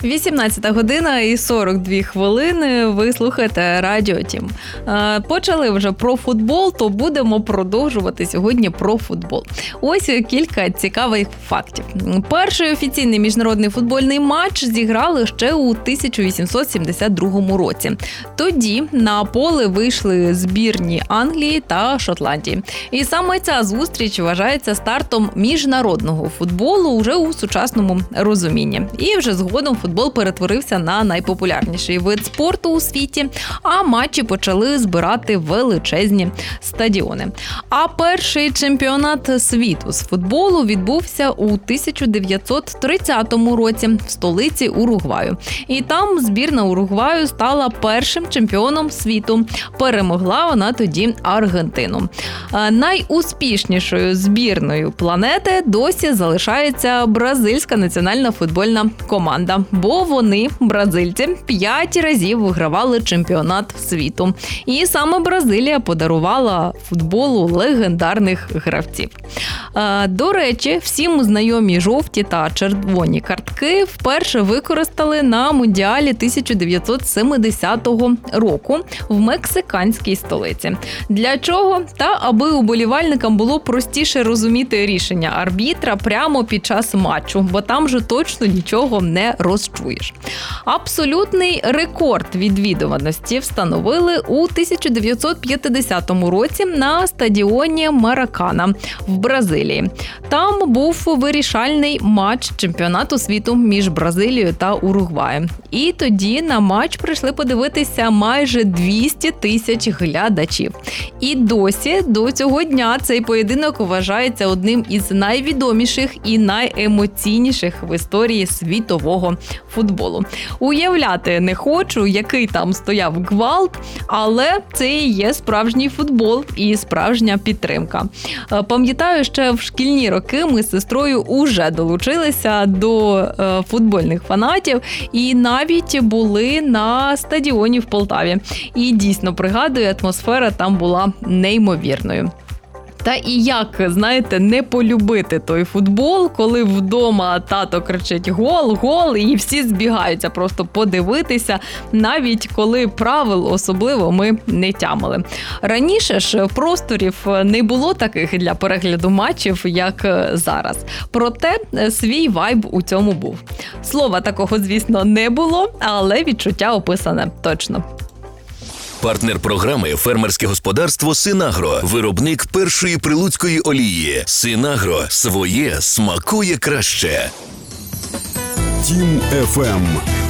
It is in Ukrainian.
18 година і 42 хвилини. Ви слухаєте Радіо Тім. Почали вже про футбол, то будемо продовжувати сьогодні про футбол. Ось кілька цікавих фактів. Перший офіційний міжнародний футбольний матч зіграли ще у 1872 році. Тоді на поле вийшли збірні Англії та Шотландії. І саме ця зустріч вважається стартом міжнародного футболу вже у сучасному розумінні. І вже згодом футбол перетворився на найпопулярніший вид спорту у світі, а матчі почали збирати величезні стадіони. А перший чемпіонат світу з футболу відбувся у 1930 році в столиці Уругваю. І там збірна Уругваю стала першим чемпіоном світу. Перемогла вона тоді Аргентину. Найуспішнішою збірною планети досі залишається бразильська національна футбольна команда, бо вони, бразильці, 5 разів вигравали чемпіонат світу. І саме Бразилія подарувала футболу легендарних гравців. До речі, всім знайомі жовті та червоні картки вперше використали на Мундіалі 1970 року в мексиканській столиці. Для чого? Та аби уболівальникам було простіше розуміти рішення арбітра прямо під час матчу, бо там же точно нічого не розчуєш. Абсолютний рекорд відвідуваності встановили у 1950 році на стадіоні Маракана в Бразилії. Там був вирішальний матч чемпіонату світу між Бразилією та Уругваєм. І тоді на матч прийшли подивитися майже 200 тисяч глядачів. І досі до цього дня цей поєдинок вважається одним із найвідоміших і найемоційніших в історії світового футболу. Уявляти не хочу, який там стояв гвалт, але це і є справжній футбол і справжня підтримка. Пам'ятаю, ще в шкільні роки ми з сестрою уже долучилися до футбольних фанатів і навіть були на стадіоні в Полтаві. І дійсно пригадую, атмосфера там була неймовірною. Та і як, знаєте, не полюбити той футбол, коли вдома тато кричить «гол, гол», і всі збігаються просто подивитися, навіть коли правил особливо ми не тямили. Раніше ж просторів не було таких для перегляду матчів, як зараз. Проте свій вайб у цьому був. Слова такого, звісно, не було, але відчуття описане точно. Партнер програми «Фермерське господарство Синагро». Виробник першої прилуцької олії. Синагро. Своє смакує краще. Тім FM.